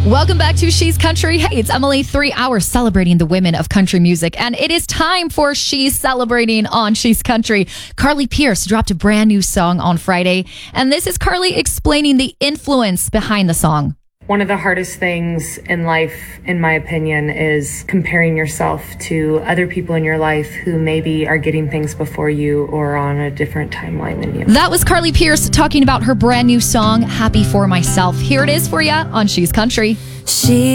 Welcome back to She's Country. Hey, it's Emily. 3 hours celebrating the women of country music. And it is time for She's Celebrating on She's Country. Carly Pearce dropped a brand new song on Friday. And this is Carly explaining the influence behind the song. One of the hardest things in life, in my opinion, is comparing yourself to other people in your life who maybe are getting things before you or on a different timeline than you. That was Carly Pearce talking about her brand new song, Happy for Myself. Here it is for you on She's Country.